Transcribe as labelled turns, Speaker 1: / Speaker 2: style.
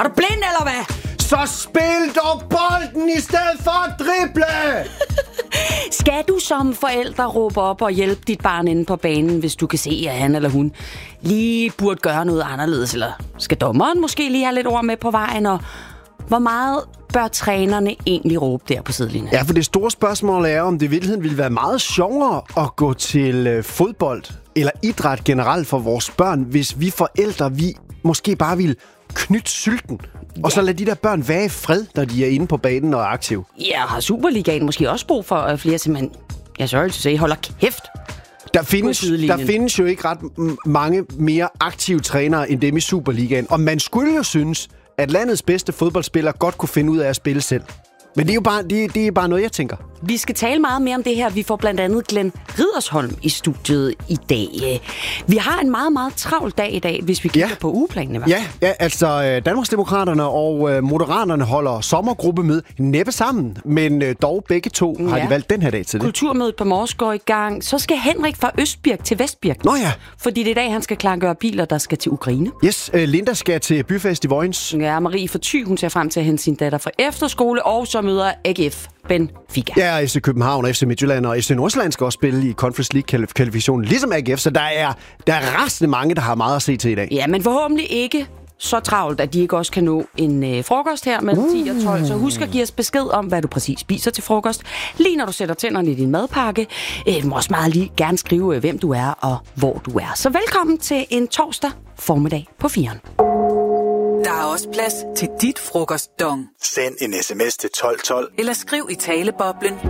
Speaker 1: Er du blind, eller hvad?
Speaker 2: Så spil dog bolden i stedet for at drible!
Speaker 1: Skal du som forælder råbe op og hjælpe dit barn inde på banen, hvis du kan se, at han eller hun lige burde gøre noget anderledes? Eller skal dommeren måske lige have lidt ord med på vejen? Og hvor meget bør trænerne egentlig råbe der på sidelinjen?
Speaker 2: Ja, for det store spørgsmål er, om det i virkeligheden ville være meget sjovere at gå til fodbold eller idræt generelt for vores børn, hvis vi forældre, vi måske bare ville knytte sylten, og så lade de der børn være i fred, når de er inde på banen og er aktive.
Speaker 1: Ja, har Superligaen måske også brug for flere simpelthen, sorry to say, holder kæft.
Speaker 2: Der findes jo ikke ret mange mere aktive trænere end dem i Superligaen, og man skulle jo synes, at landets bedste fodboldspiller godt kunne finde ud af at spille selv. Men det er jo bare, det er bare noget, jeg tænker.
Speaker 1: Vi skal tale meget mere om det her. Vi får blandt andet Glenn Riddersholm i studiet i dag. Vi har en meget, meget travl dag i dag, hvis vi kigger på ugeplanen.
Speaker 2: Ja, altså Danmarksdemokraterne og Moderaterne holder sommergruppemøde næppe sammen, men dog begge to har de valgt den her dag til det.
Speaker 1: Kulturmødet på Mors går i gang. Så skal Henrik fra Østbirk til Vestbirk.
Speaker 2: Nå ja.
Speaker 1: Fordi det er i dag, han skal klargøre biler, der skal til Ukraine.
Speaker 2: Yes, Linda skal til byfest i Vojens.
Speaker 1: Ja, Marie fra Thy, hun ser frem til at hente sin datter fra efterskole, og så møder AGF Benfica.
Speaker 2: Ja, FC København, FC Midtjylland og FC Nordsjælland skal også spille i Conference League-kvalifikationen, ligesom AGF, så der er resten mange, der har meget at se til i dag.
Speaker 1: Ja, men forhåbentlig ikke så travlt, at de ikke også kan nå en frokost her mellem 10 og 12. Så husk at give os besked om, hvad du præcis spiser til frokost. Lige når du sætter tænderne i din madpakke. Du må også meget lige gerne skrive, hvem du er og hvor du er. Så velkommen til en torsdag formiddag på 4'eren.
Speaker 3: Der er også plads til dit frokostdong.
Speaker 4: Send en sms til 1212.
Speaker 3: Eller skriv i taleboblen